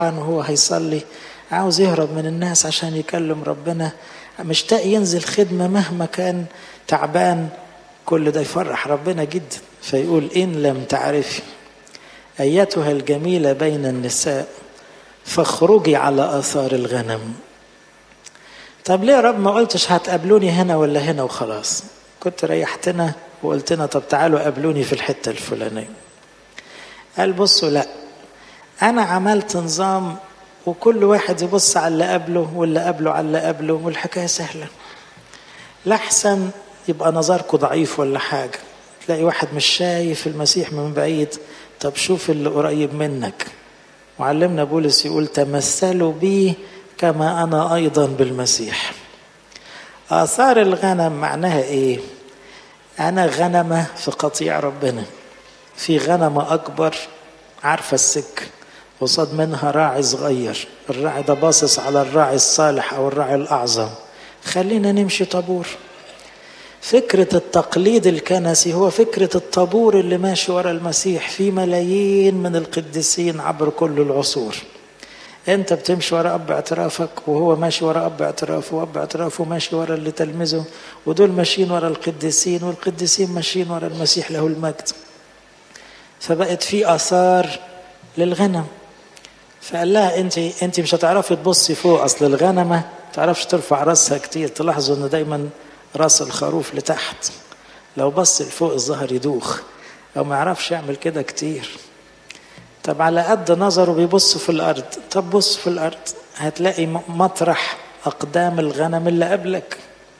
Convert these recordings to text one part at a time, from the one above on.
وهو هيصلي عاوز يهرب من الناس عشان يكلم ربنا، مشتاق ينزل خدمة مهما كان تعبان. كل ده يفرح ربنا جدا. فيقول إن لم تعرفي أيتها الجميلة بين النساء فاخرجي على آثار الغنم. طب ليه يا رب ما قلتش هتقابلوني هنا ولا هنا وخلاص؟ كنت ريحتنا وقلتنا طب تعالوا قابلوني في الحتة الفلانية. قال بصوا لا، أنا عملت نظام وكل واحد يبص على اللي قبله واللي قبله على اللي قبله والحكاية سهلة. لحسن يبقى نظركم ضعيف ولا حاجة، تلاقي واحد مش شايف المسيح من بعيد، طب شوف اللي قريب منك. وعلمنا بولس يقول تمثلوا بي كما أنا أيضا بالمسيح. آثار الغنم معناها إيه؟ أنا غنمة في قطيع ربنا، في غنمة أكبر عارفة السك وصاد منها راعي صغير، الراعي ده باصص على الراعي الصالح أو الراعي الأعظم، خلينا نمشي طابور. فكرة التقليد الكنسي هو فكرة الطابور اللي ماشي وراء المسيح، في ملايين من القديسين عبر كل العصور. انت بتمشي وراء اب اعترافك وهو ماشي وراء اب اعترافه، واب اعترافه ماشي وراء اللي تلمذه، ودول ماشيين وراء القديسين والقديسين ماشيين وراء المسيح له المجد. فبقت في آثار للغنم. فقال لها انت مش هتعرفي تبصي فوق، اصل الغنمه تعرفش ترفع راسها كتير. تلاحظوا ان دايما راس الخروف لتحت، لو بص لفوق الظهر يدوخ او ما يعرفش يعمل كده كتير. طب على قد نظره بيبص في الارض، طب بص في الارض هتلاقي مطرح اقدام الغنم اللي قبلك.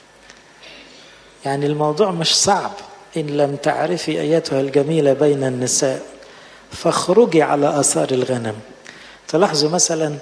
يعني الموضوع مش صعب. ان لم تعرفي ايتها الجميله بين النساء فاخرجي على آثار الغنم. تلاحظوا مثلا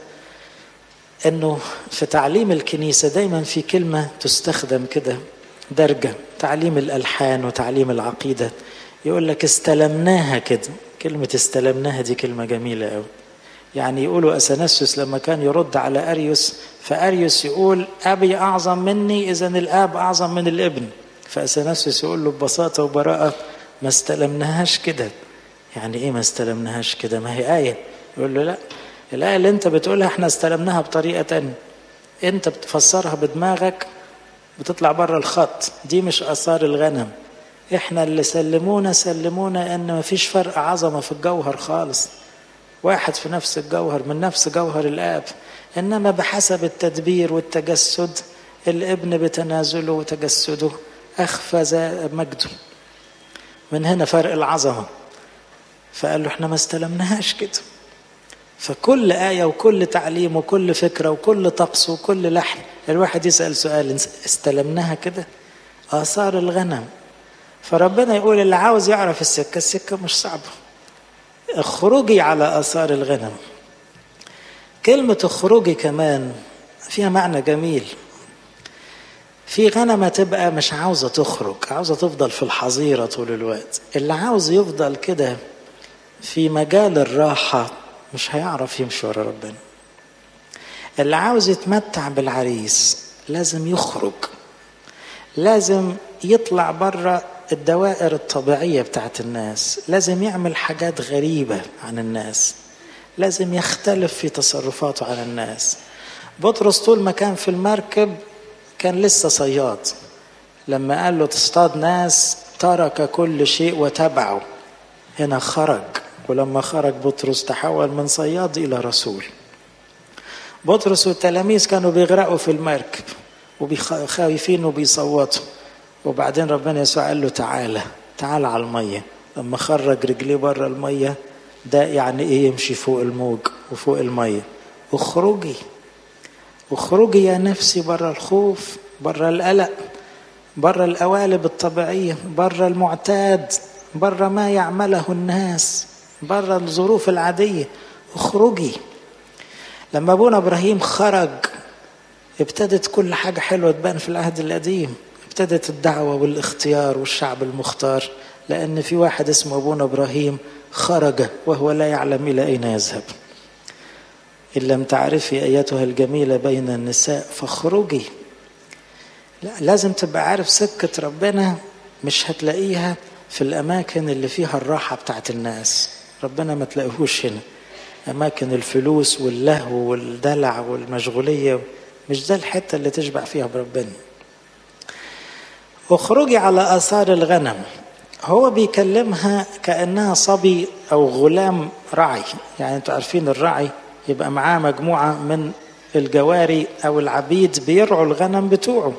انه في تعليم الكنيسة دايما في كلمة تستخدم كده درجة، تعليم الألحان وتعليم العقيدة، يقول لك استلمناها كده. كلمة استلمناها دي كلمة جميلة قوي. يعني يقولوا أثناسيوس لما كان يرد على أريوس، فأريوس يقول أبي أعظم مني، إذن الآب أعظم من الابن. فأثناسيوس يقول له ببساطة وبراءة ما استلمناهاش كده. يعني إيه ما استلمناهاش كده؟ ما هي آية. يقول له لا، الآية اللي أنت بتقولها إحنا استلمناها بطريقة تانية، أنت بتفسرها بدماغك بتطلع بره الخط. دي مش آثار الغنم. إحنا اللي سلمونا أن ما فيش فرق عظمة في الجوهر خالص، واحد في نفس الجوهر من نفس جوهر الآب، إنما بحسب التدبير والتجسد الابن بتنازله وتجسده أخفى مجده. من هنا فرق العظمة. فقال له إحنا ما استلمناهاش كده. فكل آية وكل تعليم وكل فكرة وكل طقس وكل لحن الواحد يسأل سؤال استلمناها كده؟ آثار الغنم. فربنا يقول اللي عاوز يعرف السكة مش صعبة، اخرجي على آثار الغنم. كلمة اخرجي كمان فيها معنى جميل. في غنمة تبقى مش عاوزة تخرج، عاوزة تفضل في الحظيرة طول الوقت. اللي عاوز يفضل كده في مجال الراحة مش هيعرف يمشي ورا ربنا. اللي عاوز يتمتع بالعريس لازم يخرج، لازم يطلع بره الدوائر الطبيعية بتاعت الناس، لازم يعمل حاجات غريبة عن الناس، لازم يختلف في تصرفاته عن الناس. بطرس طول ما كان في المركب كان لسه صياد، لما قال له تصطاد ناس ترك كل شيء وتبعه. هنا خرج، ولما خرج بطرس تحول من صياد إلى رسول. بطرس والتلاميذ كانوا بيغرقوا في المركب وخايفين وبيصوتوا، وبعدين ربنا يسوع قال له تعالى على المية. لما خرج رجليه بره المية، ده يعني ايه؟ يمشي فوق الموج وفوق المية. اخرجي يا نفسي بره الخوف، بره القلق، بره القوالب الطبيعية، بره المعتاد، بره ما يعمله الناس، بره الظروف العادية. اخرجي. لما ابونا ابراهيم خرج ابتدت كل حاجة حلوة تبان في العهد القديم. ابتدت الدعوة والاختيار والشعب المختار، لأن في واحد اسمه ابونا ابراهيم خرج وهو لا يعلم إلى أين يذهب. إن لم تعرفي أيتها الجميلة بين النساء فاخرجي. لا، لازم تبقى عارف سكة ربنا مش هتلاقيها في الأماكن اللي فيها الراحة بتاعت الناس. ربنا ما تلاقيهوش هنا. أماكن الفلوس واللهو والدلع والمشغولية، مش ده الحتة اللي تشبع فيها بربنا. اخرجي على آثار الغنم، هو بيكلمها كأنها صبي أو غلام رعي. يعني انتوا عارفين الرعي يبقى معاه مجموعة من الجواري أو العبيد بيرعوا الغنم بتوعه،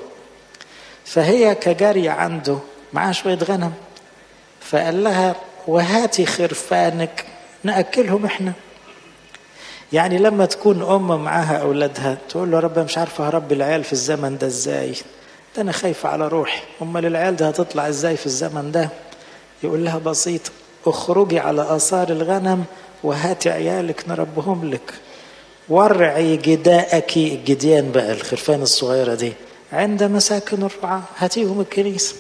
فهي كجارية عنده معاه شوية غنم، فقال لها وهاتي خرفانك نأكلهم احنا. يعني لما تكون أم معاها أولادها تقول له رب مش عارفة هربي العيال في الزمن ده ازاي، ده أنا خايفة على روحي، أمال العيال ده هتطلع ازاي في الزمن ده؟ يقول لها بسيط، اخرجي على آثار الغنم وهاتي عيالك نربهم لك، ورعي جداءك، الجديان بقى الخرفان الصغيرة دي، عند مساكن الرعاة، هاتيهم الكنيسة،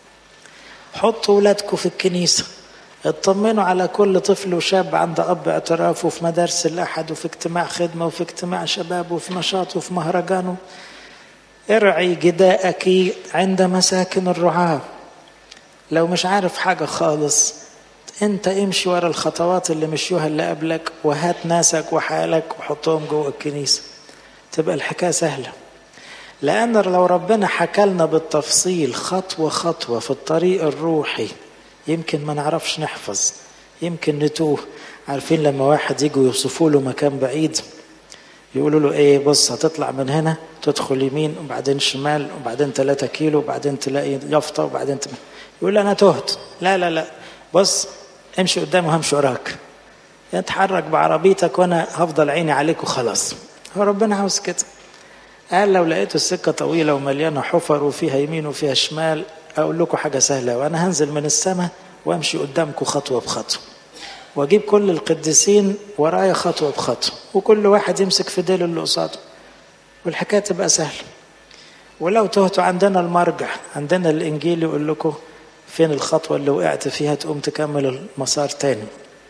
حطوا ولادكم في الكنيسة، اطمنوا على كل طفل وشاب عند أب اعترافه في مدارس الأحد وفي اجتماع خدمة وفي اجتماع شباب وفي نشاط وفي مهرجانه. ارعي جداءك عند مساكن الرعاة. لو مش عارف حاجة خالص انت امشي ورا الخطوات اللي مشيوها اللي قبلك، وهات ناسك وحالك وحطهم جوه الكنيسة، تبقى الحكاية سهلة. لأن لو ربنا حكى لنا بالتفصيل خطوة خطوة في الطريق الروحي يمكن ما نعرفش نحفظ، يمكن نتوه. عارفين لما واحد يجوا يوصفوا له مكان بعيد يقولوا له ايه، بص هتطلع من هنا تدخل يمين وبعدين شمال وبعدين 3 كيلو وبعدين تلاقي يافطة وبعدين يقول انا تهت. لا لا لا، بص امشي قدام وهمشي وراك، اتحرك بعربيتك وانا هفضل عيني عليك وخلاص. هو ربنا عاوز كده. قال لو لقيتوا السكة طويلة ومليانة حفر وفيها يمين وفيها شمال اقول لكم حاجة سهلة، وانا هنزل من السماء وامشي قدامكم خطوة بخطوة، واجيب كل القديسين ورايا خطوة بخطوة، وكل واحد يمسك في ديل اللي قصاده، والحكاية تبقى سهلة. ولو تهتوا عندنا المرجع، عندنا الانجيل يقول لكم فين الخطوة اللي وقعت فيها تقوم تكمل المسار تاني.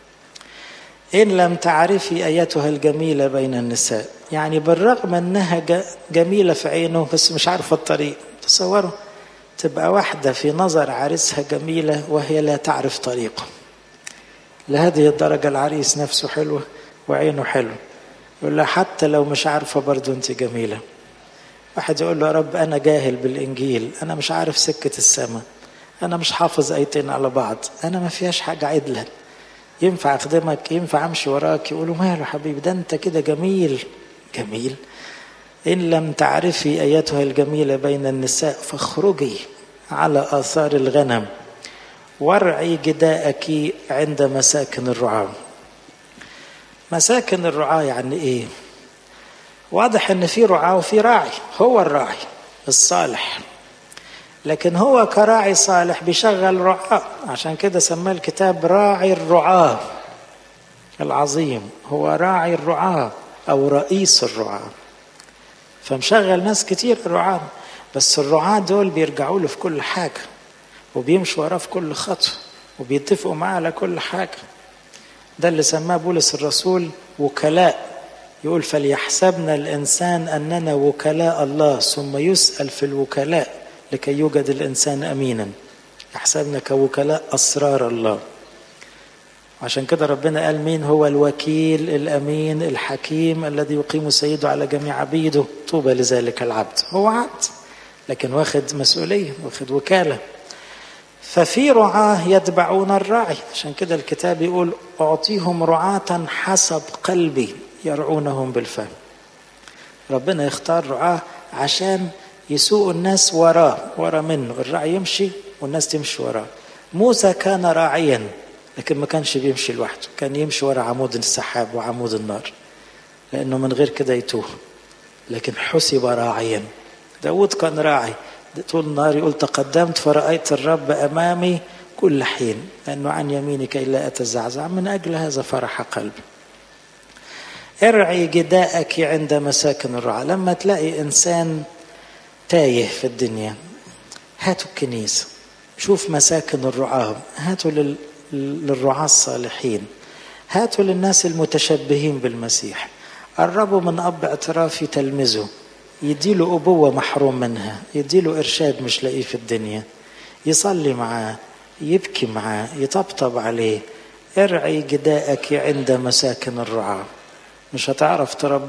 إن لم تعرفي أيتها الجميلة بين النساء، يعني بالرغم أنها جميلة في عينه بس مش عارفة الطريق. تصوروا تبقى واحدة في نظر عريسها جميلة وهي لا تعرف طريقه. لهذه الدرجة العريس نفسه حلوة وعينه حلو، يقول له حتى لو مش عارفة برضو أنت جميلة. واحد يقول له يا رب أنا جاهل بالإنجيل، أنا مش عارف سكة السماء، أنا مش حافظ آيتين على بعض، أنا ما فيهاش حاجة عدلة، ينفع أخدمك، ينفع أمشي وراك؟ يقولوا ماله حبيبي، ده أنت كده جميل جميل. إن لم تعرفي أيتها الجميلة بين النساء فاخرجي على آثار الغنم وارعي جداءك عند مساكن الرعاة. مساكن الرعاة يعني إيه؟ واضح أن في رعاة وفي راعي، هو الراعي الصالح، لكن هو كراعي صالح بيشغل رعاة، عشان كده سماه الكتاب راعي الرعاة العظيم. هو راعي الرعاة أو رئيس الرعاة، فمشغل ناس كتير رعاة، بس الرعاة دول بيرجعوا له في كل حاجة وبيمشوا وراه في كل خطوة وبيتفقوا معاه على كل حاجة. ده اللي سماه بولس الرسول وكلاء، يقول فليحسبنا الإنسان أننا وكلاء الله ثم يسأل في الوكلاء لكي يوجد الإنسان أمينا. يحسبنا كوكلاء أسرار الله. عشان كده ربنا قال مين هو الوكيل الأمين الحكيم الذي يقيم سيده على جميع عبيده، طوبى لذلك العبد. هو عبد لكن واخد مسؤولية، واخد وكالة. ففي رعاة يتبعون الراعي، عشان كده الكتاب يقول أعطيهم رعاة حسب قلبي يرعونهم بالفهم. ربنا يختار رعاة عشان يسوق الناس ورا منه، الراعي يمشي والناس تمشي وراه. موسى كان راعيا لكن ما كانش بيمشي لوحده، كان يمشي ورا عمود السحاب وعمود النار، لأنه من غير كده يتوه، لكن حسب راعيا. داود كان راعي، طول النهار يقول تقدمت فرأيت الرب أمامي كل حين، لأنه عن يمينك إلا أتزعزع، من أجل هذا فرح قلبي. ارعي جداءك عند مساكن الرعاة. لما تلاقي إنسان تايه في الدنيا هاتوا الكنيسة، شوف مساكن الرعاة، هاتوا للرعاة الصالحين، هاتوا للناس المتشبهين بالمسيح، قربوا من أب اعترافي تلمذه، يديله أبوة محروم منها، يديله إرشاد مش لاقيه في الدنيا، يصلي معاه، يبكي معاه، يطبطب عليه، ارعي جداءك عند مساكن الرعاة. مش هتعرف تربي